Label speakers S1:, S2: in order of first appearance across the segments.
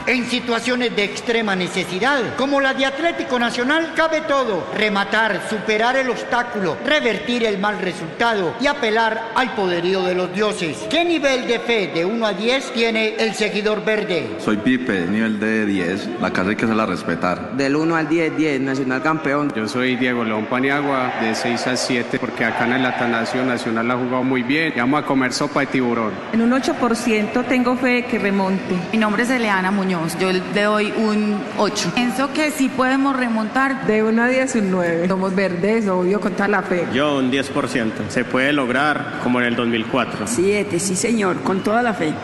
S1: En situaciones de extrema necesidad, como la de Atlético Nacional, cabe todo: rematar, superar el obstáculo, revertir el mal resultado y apelar al poderío de los dioses. ¿Qué nivel de fe de 1 a 10 tiene el seguidor verde?
S2: Soy Pipe, nivel de 10. La casa hay que hacerla respetar.
S3: Del 1 al 10, 10, Nacional campeón.
S4: Yo soy Diego León Paniagua, de 6 al 7, porque acá en el Atanasio Nacional ha jugado muy bien. Y vamos a comer sopa de tiburón.
S5: En un 8% tengo fe que remonte.
S6: Mi nombre es Eleana Muñoz, yo le doy un 8. Pienso que sí podemos remontar.
S5: De 1 a 10, un 9. Somos verdes, obvio, con toda la fe.
S4: Yo un 10%. Se puede lograr como en el 2004.
S3: 7, sí señor, con toda la fe.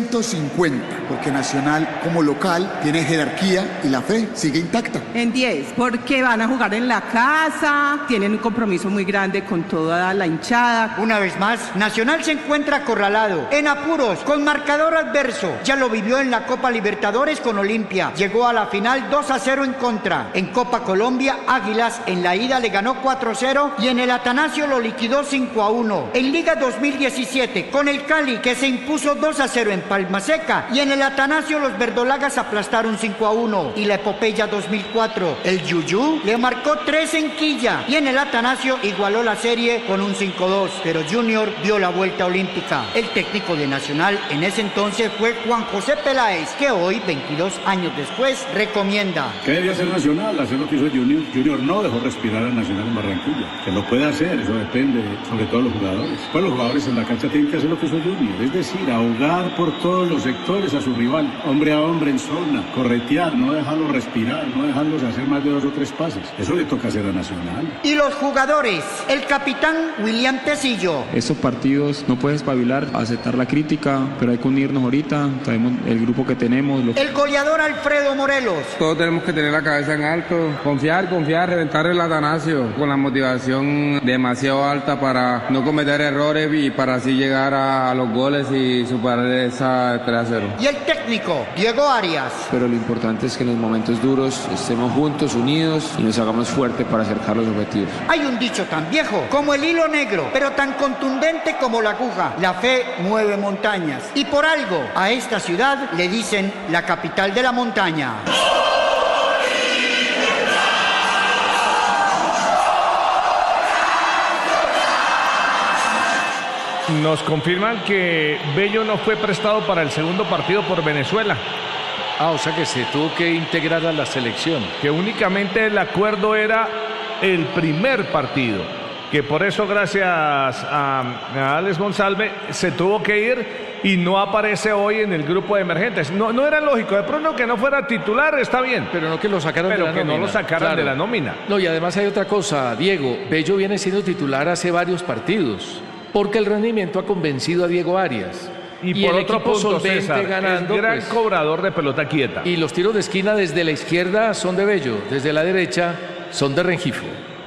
S7: 150, porque Nacional como local tiene jerarquía y la fe sigue intacta.
S5: En 10, porque van a jugar en la casa, tienen un compromiso muy grande con toda la hinchada.
S1: Una vez más, Nacional se encuentra acorralado, en apuros, con marcador adverso. Ya lo vivió en la Copa Libertadores con Olimpia. Llegó a la final 2-0 en contra. En Copa Colombia, Águilas en la ida le ganó 4-0 y en el Atanasio lo liquidó 5-1. En Liga 2017, con el Cali, que se impuso 2-0 en Palma Seca, y en el Atanasio los verdolagas aplastaron 5-1. Y la epopeya 2004, el Yuyú le marcó 3 en Quilla, y en el Atanasio igualó la serie con un 5-2, pero Junior dio la vuelta olímpica. El técnico de Nacional en ese entonces fue Juan José Peláez, que hoy, 22 años después, recomienda:
S8: ¿qué debía hacer Nacional? Hacer lo que hizo Junior. Junior no dejó respirar a Nacional en Barranquilla. Que lo puede hacer, eso depende sobre todo de los jugadores. Pues los jugadores en la cancha tienen que hacer lo que hizo Junior, es decir, ahogar por todos los sectores a su rival, hombre a hombre en zona, corretear, no dejarlos respirar, no dejarlos hacer más de 2 o 3 pases. Eso le toca hacer a Nacional.
S1: Y los jugadores, el capitán William Tecillo:
S9: estos partidos no puedes espabilar, aceptar la crítica, pero hay que unirnos ahorita, sabemos el grupo que tenemos.
S1: El goleador Alfredo Morelos:
S10: todos tenemos que tener la cabeza en alto, confiar, reventar el Atanasio con la motivación demasiado alta para no cometer errores y para así llegar a los goles y superar esa 3-0.
S1: Y el técnico Diego Arias:
S9: pero lo importante es que en los momentos duros estemos juntos, unidos y nos hagamos fuertes para acercar los objetivos.
S1: Hay un dicho tan viejo como el hilo negro, pero tan contundente como la aguja: la fe mueve montañas. Y por algo a esta ciudad le dicen la capital de la montaña.
S11: Nos confirman que Bello no fue prestado para el segundo partido por Venezuela.
S12: O sea que se tuvo que integrar a la selección.
S11: Que únicamente el acuerdo era el primer partido. Que por eso, gracias a Alex González, se tuvo que ir y no aparece hoy en el grupo de emergentes. No era lógico, de pronto que no fuera titular, está bien.
S12: Pero no que lo sacaron de la nómina.
S11: Pero que no lo sacaran de la nómina.
S12: No, y además hay otra cosa, Diego. Bello viene siendo titular hace varios partidos, porque el rendimiento ha convencido a Diego Arias.
S11: Y por
S12: el
S11: otro
S12: equipo
S11: punto,
S12: solvente
S11: César,
S12: ganando,
S11: es gran cobrador de pelota quieta.
S12: Y los tiros de esquina desde la izquierda son de Bello, desde la derecha son de Rengifo.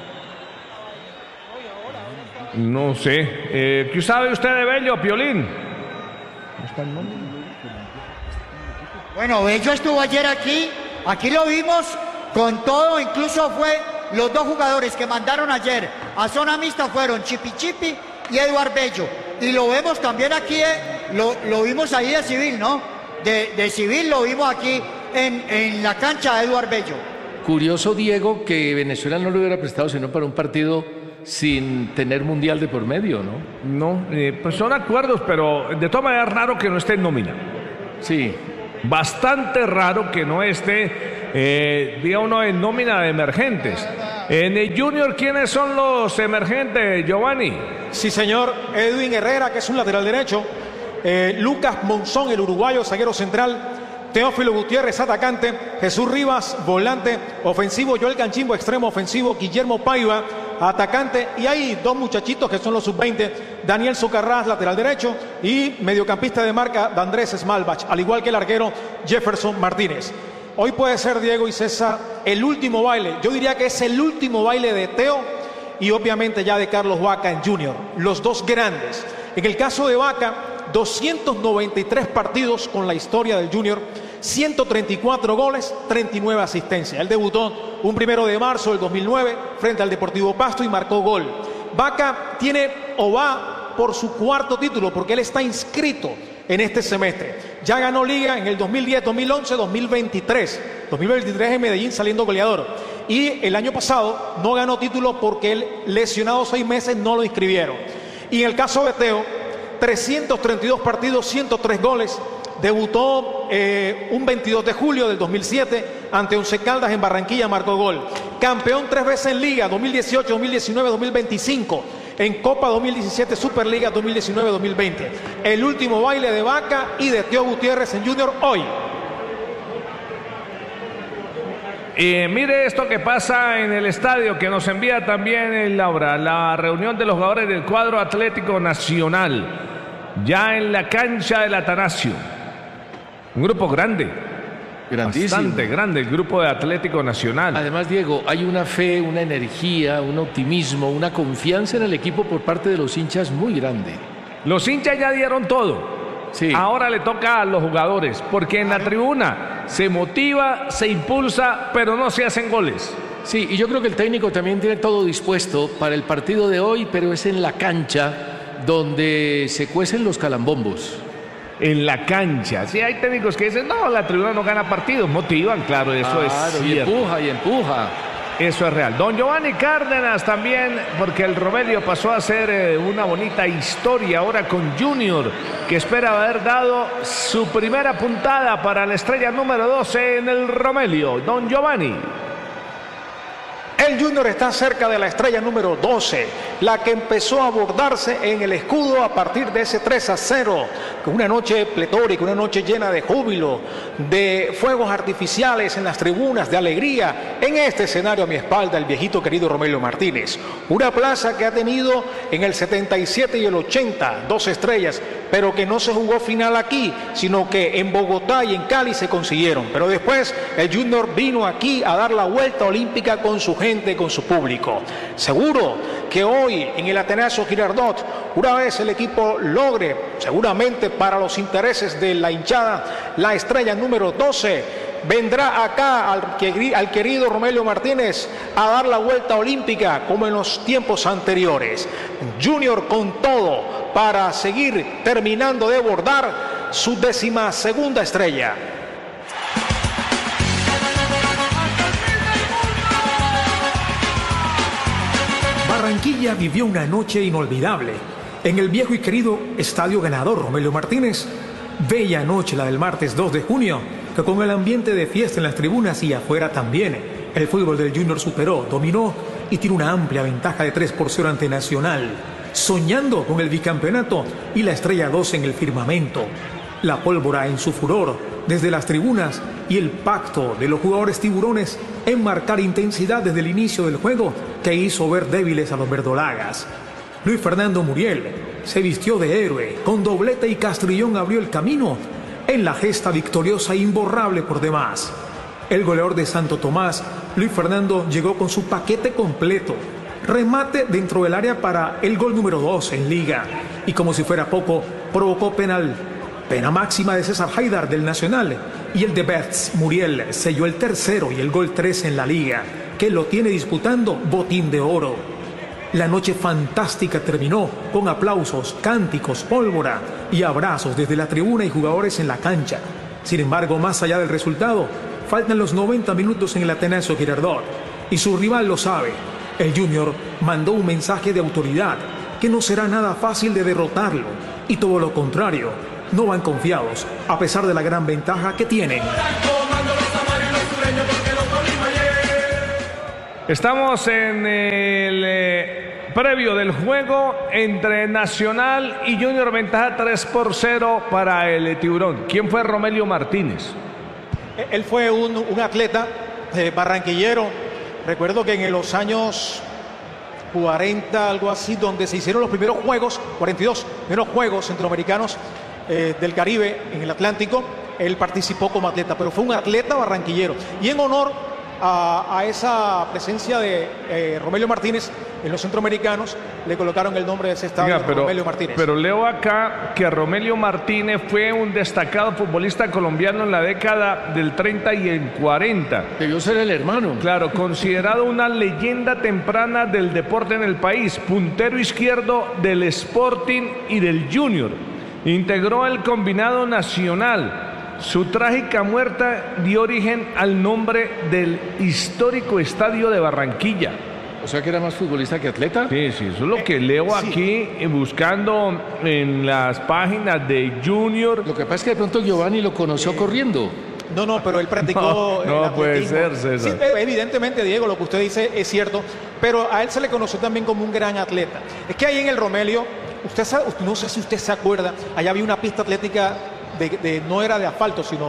S11: No sé. ¿Qué sabe usted de Bello, Piolín?
S1: Bueno, Bello estuvo ayer aquí lo vimos con todo, incluso fue los 2 jugadores que mandaron ayer a zona mixta fueron Chipi Chipi y Eduard Bello. Y lo vemos también aquí, lo vimos ahí de civil, ¿no? De civil lo vimos aquí en la cancha de Eduard Bello.
S12: Curioso, Diego, que Venezuela no lo hubiera prestado sino para un partido sin tener mundial de por medio, ¿no?
S11: No, pues son acuerdos, pero de todas maneras raro que no esté en nómina.
S12: Sí.
S11: Bastante raro que no esté, diga uno, en nómina de emergentes. En el Junior, ¿quiénes son los emergentes, Giovanni?
S13: Sí, señor. Edwin Herrera, que es un lateral derecho. Lucas Monzón, el uruguayo, zaguero central. Teófilo Gutiérrez, atacante. Jesús Rivas, volante ofensivo. Joel Canchimbo, extremo ofensivo. Guillermo Paiva, atacante. Y hay 2 muchachitos que son los sub-20. Daniel Socarrás, lateral derecho. Y mediocampista de marca, D'Andrés Smalbach. Al igual que el arquero Jefferson Martínez. Hoy puede ser, Diego y César, el último baile. Yo diría que es el último baile de Teo y obviamente ya de Carlos Vaca en Junior. Los 2 grandes. En el caso de Vaca, 293 partidos con la historia del Junior, 134 goles, 39 asistencias. Él debutó un 1 de marzo del 2009 frente al Deportivo Pasto y marcó gol. Vaca tiene o va por su 4º título porque él está inscrito en este semestre. Ya ganó Liga en el 2010, 2011, 2023. 2023 en Medellín saliendo goleador. Y el año pasado no ganó título porque él, lesionado 6 meses, no lo inscribieron. Y en el caso de Teo, 332 partidos, 103 goles. Debutó un 22 de julio del 2007 ante Once Caldas en Barranquilla, marcó gol. Campeón 3 veces en Liga, 2018, 2019, 2025. En Copa 2017, Superliga 2019-2020. El último baile de Vaca y de Teo Gutiérrez en Junior hoy.
S11: Mire esto que pasa en el estadio, que nos envía también Laura, la reunión de los jugadores del cuadro Atlético Nacional, ya en la cancha del Atanasio. Un grupo grande,
S12: grandísimo,
S11: bastante grande el grupo de Atlético Nacional.
S12: Además, Diego, hay una fe, una energía, un optimismo, una confianza en el equipo por parte de los hinchas muy grande.
S11: Los hinchas ya dieron todo.
S12: Sí.
S11: Ahora le toca a los jugadores, porque en la tribuna se motiva, se impulsa, pero no se hacen goles.
S12: Sí, y yo creo que el técnico también tiene todo dispuesto para el partido de hoy, pero es en la cancha donde se cuecen los calambombos.
S11: En la cancha. Sí, hay técnicos que dicen, no, la tribuna no gana partidos, motivan, claro, eso es cierto.
S12: Y empuja.
S11: Eso es real. Don Giovanni Cárdenas también, porque el Romelio pasó a ser una bonita historia ahora con Junior, que espera haber dado su primera puntada para la estrella número 12 en el Romelio. Don Giovanni.
S13: El Junior está cerca de la estrella número 12, la que empezó a abordarse en el escudo a partir de ese 3-0, con una noche pletórica, una noche llena de júbilo, de fuegos artificiales en las tribunas, de alegría. En este escenario a mi espalda, el viejito querido Romelio Martínez. Una plaza que ha tenido en el 77 y el 80 2 estrellas, pero que no se jugó final aquí, sino que en Bogotá y en Cali se consiguieron. Pero después el Junior vino aquí a dar la vuelta olímpica con su gente, con su público. Seguro que hoy en el Atanasio Girardot, una vez el equipo logre, seguramente para los intereses de la hinchada, la estrella número 12, vendrá acá al querido Romelio Martínez a dar la vuelta olímpica como en los tiempos anteriores. Junior con todo para seguir terminando de bordar su 12ª estrella.
S14: Barranquilla vivió una noche inolvidable en el viejo y querido Estadio Ganador Romelio Martínez. Bella noche la del martes 2 de junio, que con el ambiente de fiesta en las tribunas y afuera también, el fútbol del Junior superó, dominó y tiene una amplia ventaja de 3-0 ante Nacional, soñando con el bicampeonato y la estrella 12 en el firmamento. La pólvora en su furor desde las tribunas y el pacto de los jugadores tiburones en marcar intensidad desde el inicio del juego que hizo ver débiles a los verdolagas. Luis Fernando Muriel se vistió de héroe, con doblete y Castrillón abrió el camino en la gesta victoriosa e imborrable por demás. El goleador de Santo Tomás, Luis Fernando, llegó con su paquete completo. Remate dentro del área para el gol número 2 en Liga. Y como si fuera poco, provocó penal. Pena máxima de César Haidar del Nacional. Y el de Bertz Muriel selló el tercero y el gol 3 en la Liga, que lo tiene disputando botín de oro. La noche fantástica terminó con aplausos, cánticos, pólvora y abrazos desde la tribuna y jugadores en la cancha. Sin embargo, más allá del resultado, faltan los 90 minutos en el Atanasio Girardot. Y su rival lo sabe. El Junior mandó un mensaje de autoridad, que no será nada fácil de derrotarlo. Y todo lo contrario, no van confiados, a pesar de la gran ventaja que tienen.
S11: Estamos en el previo del juego entre Nacional y Junior, ventaja 3-0 para el Tiburón. ¿Quién fue Romelio Martínez?
S13: Él fue un atleta barranquillero. Recuerdo que en los años 40, algo así, donde se hicieron los primeros juegos, 42, primeros juegos centroamericanos del Caribe en el Atlántico, él participó como atleta, pero fue un atleta barranquillero. Y en honor a esa presencia de Romelio Martínez en los centroamericanos, le colocaron el nombre de ese estadio, Romelio Martínez.
S11: Pero leo acá que Romelio Martínez fue un destacado futbolista colombiano en la década del 30 y el 40.
S12: Debió ser el hermano.
S11: Claro, considerado una leyenda temprana del deporte en el país, puntero izquierdo del Sporting y del Junior. integró el combinado nacional. Su trágica muerte dio origen al nombre del histórico estadio de Barranquilla.
S12: O sea que era más futbolista que atleta.
S11: Sí, eso es lo que leo aquí, buscando en las páginas de Junior.
S12: Lo que pasa es que de pronto Giovanni lo conoció corriendo.
S13: No, pero él practicó
S11: no puede ser, César.
S13: Sí, evidentemente, Diego, lo que usted dice es cierto, pero a él se le conoció también como un gran atleta. Es que ahí en el Romelio, usted sabe, no sé si usted se acuerda, allá había una pista atlética no era de asfalto, sino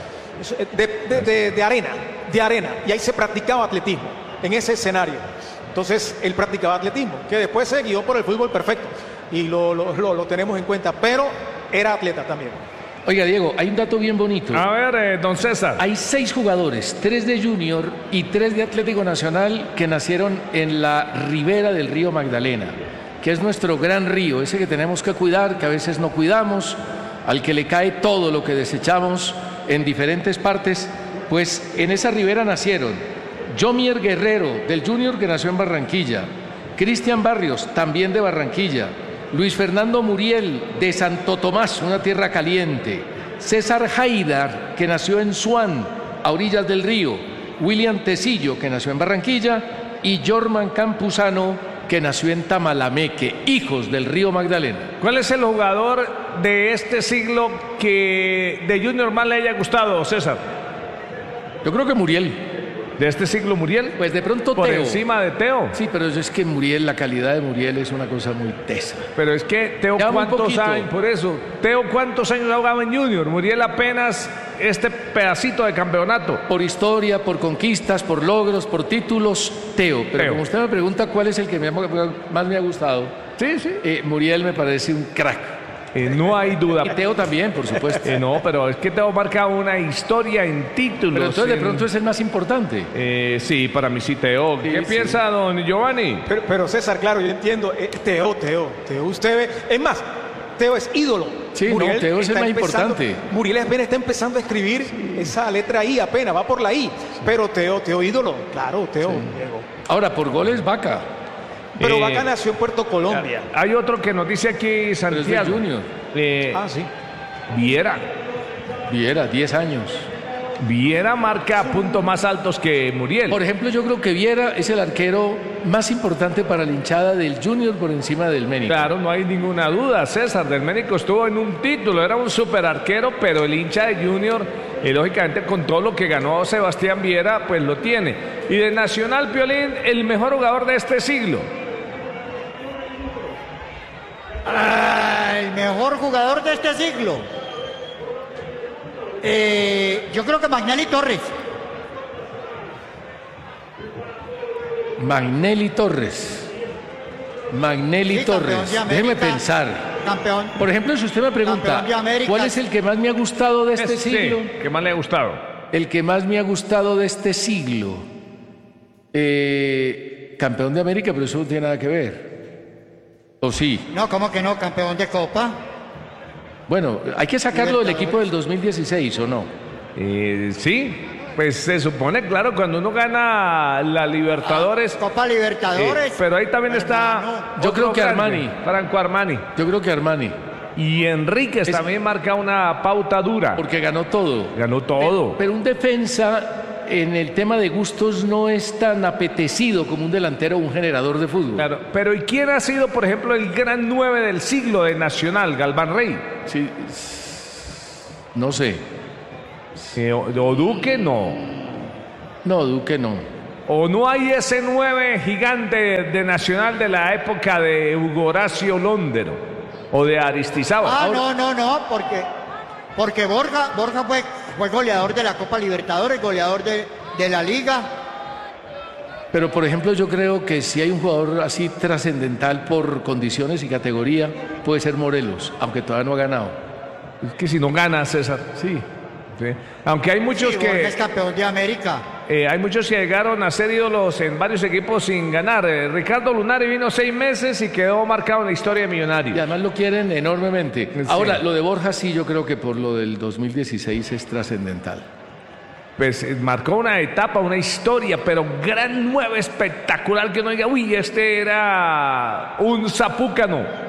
S13: de arena, y ahí se practicaba atletismo, en ese escenario. Entonces, él practicaba atletismo, que después se guió por el fútbol perfecto, y lo tenemos en cuenta, pero era atleta también.
S12: Oiga, Diego, hay un dato bien bonito.
S11: A ver, don César.
S12: Hay 6 jugadores, 3 de Junior y 3 de Atlético Nacional, que nacieron en la ribera del río Magdalena, que es nuestro gran río, ese que tenemos que cuidar, que a veces no cuidamos, al que le cae todo lo que desechamos en diferentes partes. Pues en esa ribera nacieron Yomier Guerrero, del Junior, que nació en Barranquilla, Cristian Barrios, también de Barranquilla, Luis Fernando Muriel, de Santo Tomás, una tierra caliente, César Haidar, que nació en Suán, a orillas del río, William Tecillo, que nació en Barranquilla, y Jorman Campuzano, que nació en Tamalameque, hijos del río Magdalena.
S11: ¿Cuál es el jugador de este siglo que de Junior más le haya gustado, César?
S12: Yo creo que Muriel.
S11: ¿De este siglo Muriel?
S12: Pues de pronto
S11: por
S12: Teo.
S11: Encima de Teo.
S12: Sí, pero es que Muriel, la calidad de Muriel es una cosa muy tesa.
S11: Pero es que Teo, ¿cuántos años? Por eso, Teo, ¿cuántos años ha jugado en Junior? Muriel apenas este pedacito de campeonato.
S12: Por historia, por conquistas, por logros, por títulos, Teo. Pero como usted me pregunta cuál es el que más me ha gustado, Muriel me parece un crack.
S11: No hay duda.
S12: Y Teo también, por supuesto.
S11: No, pero es que Teo marca una historia en títulos.
S12: Pero entonces de pronto es el más importante.
S11: Sí, para mí sí, Teo. ¿Qué piensa don Giovanni?
S13: Pero César, claro, yo entiendo. Teo, usted ve. Es más, Teo es ídolo.
S12: Sí, Muriel, Teo es el más importante.
S13: Muriel apenas está empezando a escribir esa letra I, apenas va por la I. Pero Teo ídolo. Claro, Teo.
S12: Sí. Ahora, por goles, Vaca.
S13: Pero Vaca nació en Puerto Colombia.
S11: Hay otro que nos dice aquí Santiago.
S12: Junior.
S13: Sí.
S11: Viera,
S12: 10 años.
S11: Viera marca puntos más altos que Muriel.
S12: Por ejemplo, yo creo que Viera es el arquero más importante para la hinchada del Junior por encima del Ménico.
S11: Claro, no hay ninguna duda, César. Del Ménico estuvo en un título, era un super arquero, pero el hincha de Junior, lógicamente con todo lo que ganó Sebastián Viera, pues lo tiene. Y de Nacional, Piolín, el mejor jugador de este siglo.
S1: El mejor jugador de este siglo. Yo creo que Magnelli Torres.
S12: Magnelli Torres. Déjeme pensar.
S1: Campeón.
S12: Por ejemplo, si usted me pregunta, ¿cuál es el que más me ha gustado de este siglo?
S11: ¿Qué más le ha gustado?
S12: El que más me ha gustado de este siglo. Campeón de América, pero eso no tiene nada que ver. ¿O sí?
S1: No, ¿cómo que no? Campeón de Copa.
S12: Bueno, hay que sacarlo del equipo del 2016, ¿o no?
S11: Sí, pues se supone, claro, cuando uno gana la Libertadores.
S1: Copa Libertadores.
S11: Pero ahí también está.
S12: Yo creo que Armani.
S11: Franco Armani.
S12: Yo creo que Armani.
S11: Y Enríquez también marca una pauta dura.
S12: Porque ganó todo.
S11: Ganó todo.
S12: Pero un defensa en el tema de gustos no es tan apetecido como un delantero o un generador de fútbol.
S11: Claro, pero ¿y quién ha sido, por ejemplo, el gran 9 del siglo de Nacional? Galván Rey.
S12: Sí. No sé.
S11: ¿O Duque? No.
S12: No, Duque no.
S11: ¿O no hay ese 9 gigante de Nacional de la época de Hugo Horacio Londero? ¿O de Aristizábal?
S1: No, porque Borja fue goleador de la Copa Libertadores, goleador de la Liga.
S12: Pero, por ejemplo, yo creo que si hay un jugador así trascendental por condiciones y categoría, puede ser Morelos, aunque todavía no ha ganado.
S11: Es que si no gana, César. Sí. Aunque hay muchos que...
S1: Borja es campeón de América.
S11: Hay muchos que llegaron a ser ídolos en varios equipos sin ganar. Ricardo Lunari vino 6 meses y quedó marcado en la historia de Millonarios.
S12: Y además lo quieren enormemente. Sí. Ahora, lo de Borja sí, yo creo que por lo del 2016 es trascendental.
S11: Pues marcó una etapa, una historia, pero gran 9 espectacular que uno diga, uy, este era un zapúcano.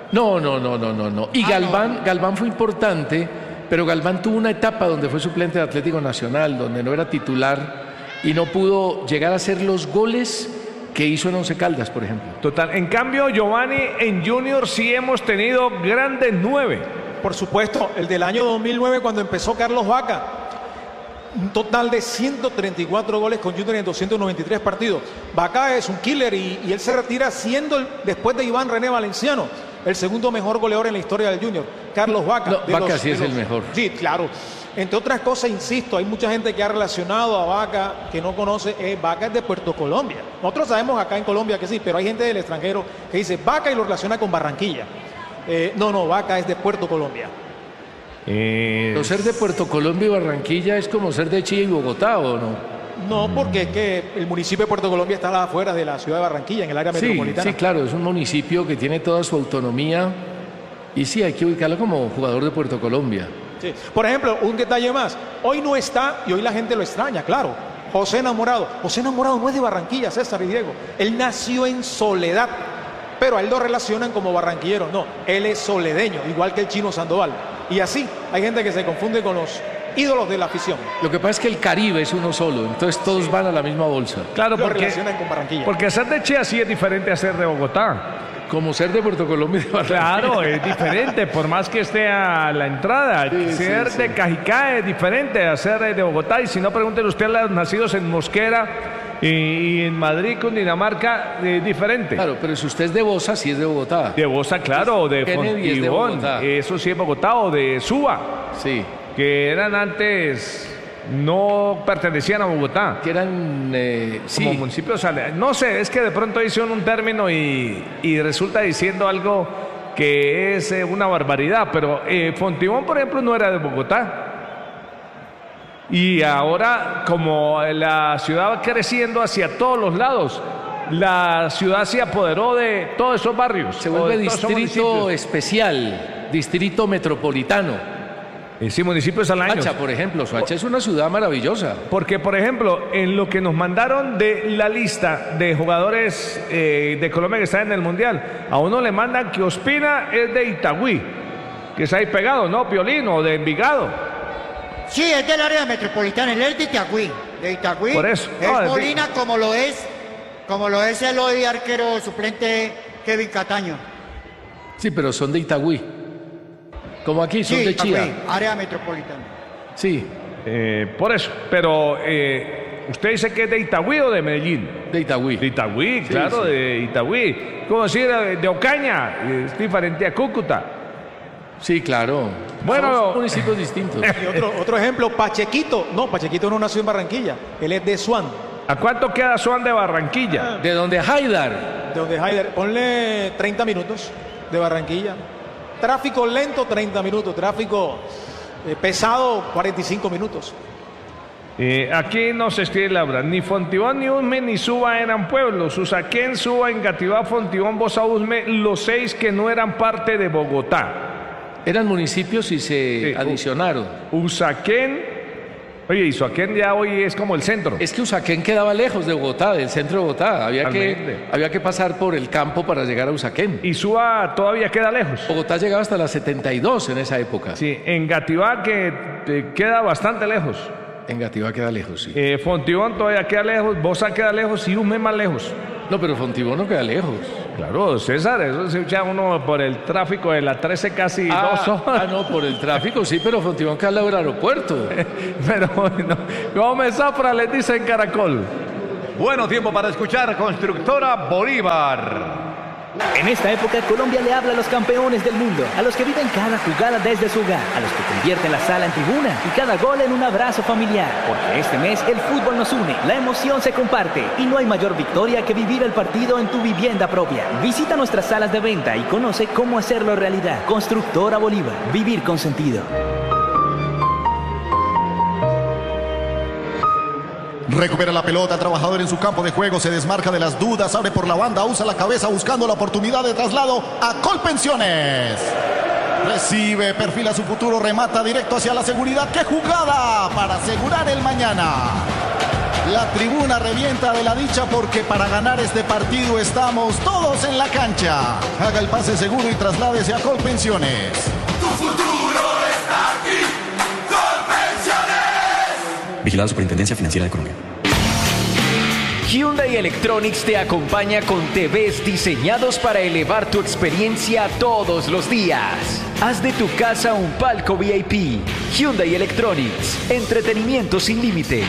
S12: No. Y Galván fue importante, pero Galván tuvo una etapa donde fue suplente de Atlético Nacional, donde no era titular y no pudo llegar a hacer los goles que hizo en Once Caldas, por ejemplo.
S11: Total. En cambio, Giovanni, en Junior sí hemos tenido grandes 9.
S13: Por supuesto, el del año 2009 cuando empezó Carlos Vaca. Un total de 134 goles con Junior en 293 partidos. Vaca es un killer y él se retira siendo, después de Iván René Valenciano, el segundo mejor goleador en la historia del Junior. Carlos Vaca.
S12: No, Vaca sí es el mejor.
S13: Sí, claro. Entre otras cosas, insisto, hay mucha gente que ha relacionado a Vaca que no conoce. Vaca es de Puerto Colombia. Nosotros sabemos acá en Colombia que sí, pero hay gente del extranjero que dice Vaca y lo relaciona con Barranquilla. No, Vaca es de Puerto Colombia.
S12: Pero ser de Puerto Colombia y Barranquilla es como ser de Chile y Bogotá, ¿o no?
S13: No, porque es que el municipio de Puerto Colombia está a las afueras de la ciudad de Barranquilla, en el área metropolitana.
S12: Sí, claro, es un municipio que tiene toda su autonomía y sí, hay que ubicarlo como jugador de Puerto Colombia.
S13: Sí. Por ejemplo, un detalle más. Hoy no está y hoy la gente lo extraña, claro. José Enamorado. José Enamorado no es de Barranquilla, César y Diego. Él nació en Soledad, pero a él lo relacionan como barranquillero. No, él es soledeño, igual que el Chino Sandoval. Y así hay gente que se confunde con los ídolos de la afición.
S12: Lo que pasa es que el Caribe es uno solo, entonces todos van a la misma bolsa.
S11: Claro,
S13: lo relacionan con Barranquilla.
S11: Porque ser de Chía sí es diferente a ser de Bogotá.
S12: Como ser de Puerto Colombia y de Barranquilla.
S11: Claro, es diferente, por más que esté a la entrada. Ser de Cajicá es diferente a ser de Bogotá. Y si no, pregúntenle usted a los nacidos en Mosquera y en Madrid, Cundinamarca, diferente.
S12: Claro, pero si usted es de Bosa, sí es de Bogotá.
S11: De Bosa, claro, o de Fontibón, eso sí es Bogotá, o de Suba.
S12: Sí.
S11: Que eran antes, no pertenecían a Bogotá.
S12: Que eran,
S11: como municipios, no sé, es que de pronto hicieron un término y resulta diciendo algo que es una barbaridad, pero Fontibón, por ejemplo, no era de Bogotá. Y ahora, como la ciudad va creciendo hacia todos los lados, la ciudad se apoderó de todos esos barrios.
S12: Se vuelve distrito especial, distrito metropolitano.
S11: Sí, municipios al año.
S12: Soacha, por ejemplo. Soacha es una ciudad maravillosa.
S11: Porque, por ejemplo, en lo que nos mandaron de la lista de jugadores de Colombia que están en el Mundial, a uno le mandan que Ospina es de Itagüí, que está ahí pegado, ¿no? Piolín, o de Envigado.
S1: Sí, es del área metropolitana, él es de Itagüí. De Itagüí.
S11: Por eso.
S1: Es Molina como lo es el hoy arquero suplente Kevin Cataño.
S12: Sí, pero son de Itagüí. Como aquí son de Chía.
S1: Área metropolitana.
S12: Sí.
S11: Por eso. Pero, ¿usted dice que es de Itagüí o de Medellín?
S12: De Itagüí.
S11: De Itagüí,
S12: sí,
S11: claro,
S12: sí.
S11: de Itagüí. ¿Cómo decir? De Ocaña. Es diferente a Cúcuta.
S12: Sí, claro.
S11: Bueno,
S12: son municipios distintos.
S13: Y otro ejemplo, Pachequito. No, Pachequito no nació en Barranquilla. Él es de Suán.
S11: ¿A cuánto queda Suán de Barranquilla?
S12: De donde Haidar.
S13: De donde Haidar. Ponle 30 minutos de Barranquilla. Tráfico lento, 30 minutos. Tráfico pesado, 45 minutos.
S11: Aquí nos escribe Laura. Ni Fontibón, ni Usme, ni Suba eran pueblos. Usaquén, Suba, Engativá, Fontibón, Bosa, Usme, los 6 que no eran parte de Bogotá.
S12: Eran municipios y se adicionaron.
S11: Usaquén. Oye, y Usaquén ya hoy es como el centro.
S12: Es que Usaquén quedaba lejos de Bogotá, del centro de Bogotá. Había que pasar por el campo para llegar a Usaquén.
S11: Y Suba todavía queda lejos.
S12: Bogotá llegaba hasta las 72 en esa época.
S11: Sí, Engativá que queda bastante lejos.
S12: Engativá queda lejos, sí.
S11: Fontibón todavía queda lejos, Bosa queda lejos y Usme más lejos.
S12: No, pero Fontibón no queda lejos.
S11: Claro, César, eso se echa uno por el tráfico de la 13 casi 2 horas.
S12: No, por el tráfico sí, pero Fontibón queda al lado del aeropuerto.
S11: Pero bueno, Gómez Zafra les dice en Caracol.
S15: Bueno, tiempo para escuchar Constructora Bolívar.
S16: En esta época, Colombia le habla a los campeones del mundo, a los que viven cada jugada desde su hogar, a los que convierten la sala en tribuna y cada gol en un abrazo familiar. Porque este mes el fútbol nos une, la emoción se comparte y no hay mayor victoria que vivir el partido en tu vivienda propia. Visita nuestras salas de venta y conoce cómo hacerlo realidad. Constructora Bolívar, vivir con sentido.
S17: Recupera la pelota, el trabajador en su campo de juego, se desmarca de las dudas, abre por la banda, usa la cabeza buscando la oportunidad de traslado a Colpensiones. Recibe, perfila su futuro, remata directo hacia la seguridad. ¡Qué jugada para asegurar el mañana! La tribuna revienta de la dicha porque para ganar este partido estamos todos en la cancha. Haga el pase seguro y trasládese a Colpensiones.
S18: Tu futuro está aquí. Colpensiones.
S19: Vigilado Superintendencia Financiera de Colombia.
S16: Hyundai Electronics te acompaña con TVs diseñados para elevar tu experiencia todos los días. Haz de tu casa un palco VIP. Hyundai Electronics. Entretenimiento sin límite.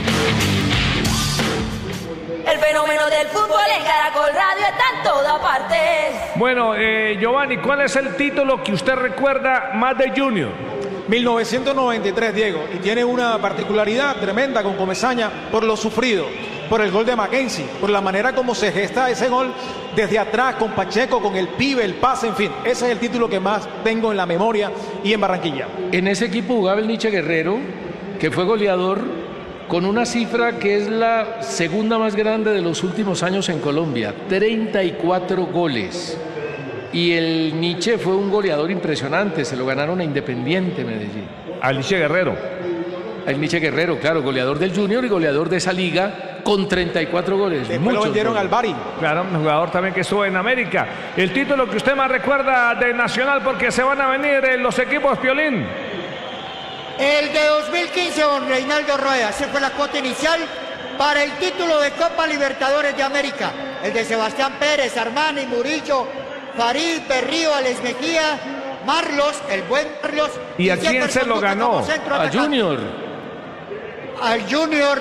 S20: El fenómeno del fútbol en Caracol Radio está en todas partes.
S11: Bueno, Giovanni, ¿cuál es el título que usted recuerda más de Junior?
S13: 1993, Diego, y tiene una particularidad tremenda con Comesaña por lo sufrido, por el gol de Mackenzie, por la manera como se gesta ese gol desde atrás con Pacheco, con el pibe, el pase, en fin. Ese es el título que más tengo en la memoria y en Barranquilla.
S12: En ese equipo jugaba el Nietzsche Guerrero, que fue goleador con una cifra que es la segunda más grande de los últimos años en Colombia, 34 goles. Y el Nietzsche fue un goleador impresionante, se lo ganaron a Independiente Medellín.
S11: Al Nietzsche Guerrero.
S12: Al Nietzsche Guerrero, claro, goleador del Junior y goleador de esa liga con 34 goles.
S13: Después lo vendieron al Bari.
S11: Claro, un jugador también que estuvo en América. El título que usted más recuerda de Nacional, porque se van a venir los equipos, Piolín.
S1: El de 2015 con Reinaldo Rueda, esa fue la cuota inicial para el título de Copa Libertadores de América. El de Sebastián Pérez, Armani, Murillo, Farid, Berrío, Alex Mejía, Marlos, el buen Marlos.
S11: ¿Y a quién se lo ganó?
S12: A Junior.
S1: Al Junior.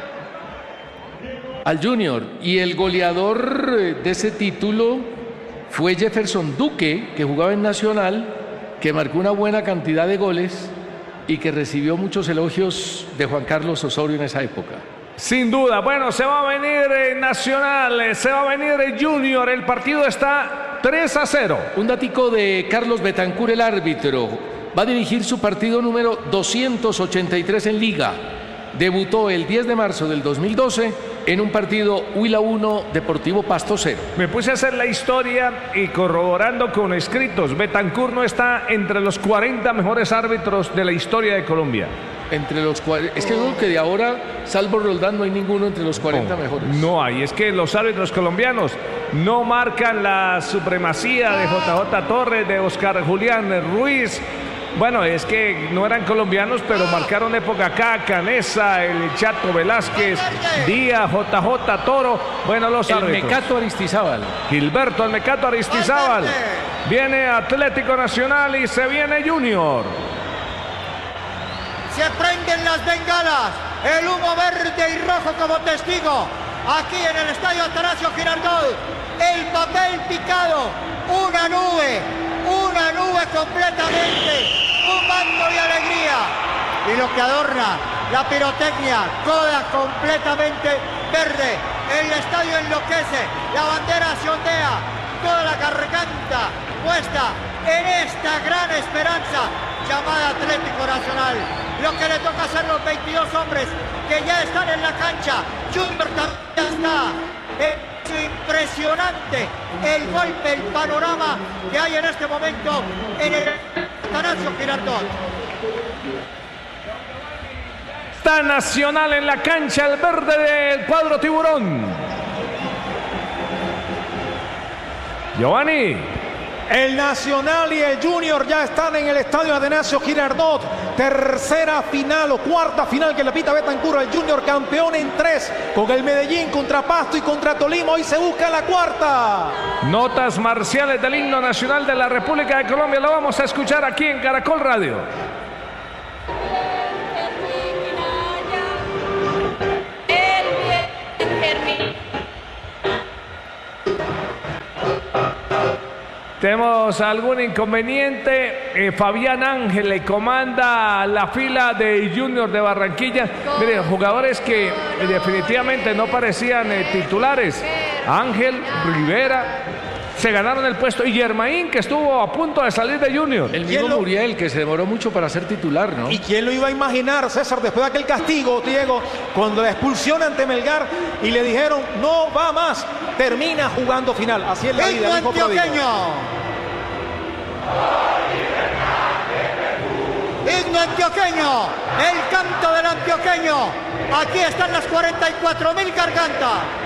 S12: Al Junior. Y el goleador de ese título fue Jefferson Duque, que jugaba en Nacional, que marcó una buena cantidad de goles y que recibió muchos elogios de Juan Carlos Osorio en esa época.
S11: Sin duda. Bueno, se va a venir Nacional, se va a venir Junior. El partido está 3-0.
S12: Un datico de Carlos Betancur, el árbitro. Va a dirigir su partido número 283 en Liga. Debutó el 10 de marzo del 2012 en un partido Huila 1, Deportivo Pasto 0.
S11: Me puse a hacer la historia y corroborando con escritos. Betancur no está entre los 40 mejores árbitros de la historia de Colombia.
S12: Entre los es que creo que de ahora, salvo Roldán, no hay ninguno entre los 40 mejores.
S11: No hay, es que los árbitros colombianos no marcan la supremacía de JJ Torres, de Oscar Julián Ruiz. Bueno, es que no eran colombianos, pero marcaron época acá. Canesa, el Chato Velázquez, Díaz, JJ Toro. Bueno, los árbitros.
S12: El Mecato Aristizábal.
S11: Gilberto, el Mecato Aristizábal. Viene Atlético Nacional y se viene Junior.
S1: Se prenden las bengalas, el humo verde y rojo como testigo. Aquí en el estadio Atanasio Girardot, el papel picado, una nube completamente, un mando y alegría. Y lo que adorna la pirotecnia, toda completamente verde. El estadio enloquece, la bandera se ondea, toda la garganta puesta en esta gran esperanza llamada Atlético Nacional. Lo que le toca hacer los 22 hombres que ya están en la cancha. Junior también está. Es impresionante el golpe, el panorama que hay en este momento en el Atanasio Girardot.
S11: Está Nacional en la cancha, el verde del cuadro tiburón. Giovanni.
S13: El Nacional y el Junior ya están en el estadio Atanasio Girardot. Tercera final o cuarta final que le pita Betancur al Junior, campeón en 3 con el Medellín contra Pasto y contra Tolima. Hoy se busca la cuarta.
S11: Notas marciales del himno nacional de la República de Colombia. Lo vamos a escuchar aquí en Caracol Radio. Tenemos algún inconveniente. Fabián Ángel le comanda la fila de Junior de Barranquilla. Miren, jugadores que definitivamente no parecían titulares. Ángel, Rivera, se ganaron el puesto. Y Germain, que estuvo a punto de salir de Junior.
S12: El mismo Muriel, que se demoró mucho para ser titular, ¿no?
S13: ¿Y quién lo iba a imaginar, César, después de aquel castigo, Diego, cuando la expulsión ante Melgar y le dijeron, no va más, termina jugando final? Así es la vida.
S1: ¡Himno antioqueño! ¡Himno antioqueño! El canto del antioqueño. Aquí están las 44.000 gargantas.